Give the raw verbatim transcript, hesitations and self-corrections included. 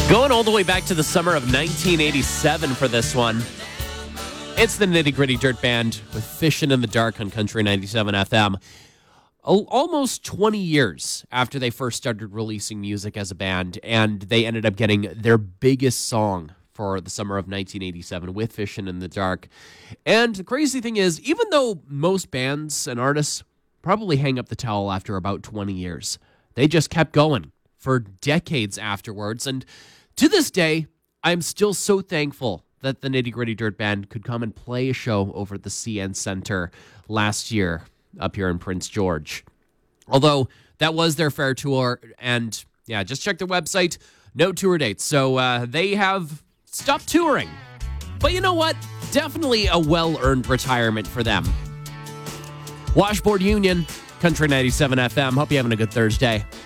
Going all the way back to the summer of nineteen eighty-seven for this one. It's the Nitty Gritty Dirt Band with Fishin' in the Dark on Country ninety-seven F M. Almost twenty years after they first started releasing music as a band, and they ended up getting their biggest song for the summer of nineteen eighty-seven with Fishin' in the Dark. And the crazy thing is, even though most bands and artists probably hang up the towel after about twenty years, they just kept going for decades afterwards. And to this day, I'm still so thankful that the Nitty Gritty Dirt Band could come and play a show over at the C N Center last year up here in Prince George. Although that was their fair tour, and yeah, just check their website, no tour dates. So uh, they have stopped touring. But you know what? Definitely a well-earned retirement for them. Washboard Union, Country ninety-seven F M. Hope you're having a good Thursday.